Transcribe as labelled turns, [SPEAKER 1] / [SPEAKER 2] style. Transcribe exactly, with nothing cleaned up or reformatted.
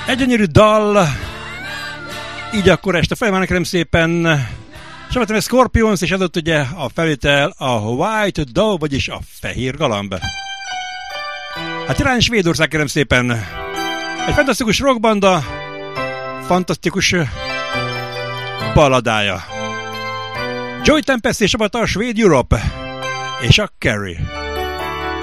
[SPEAKER 1] Egy gyönyörű dal. Így akkor este felválnak kérem szépen. Sabatom, a Scorpions, és adott ugye a felvétel a White Dove, vagyis a fehér galamb. Hát irány Svédország kérem szépen. Egy fantasztikus rockbanda, fantasztikus balladája. Joy Tempest és a Svéd Europe és a Carrie.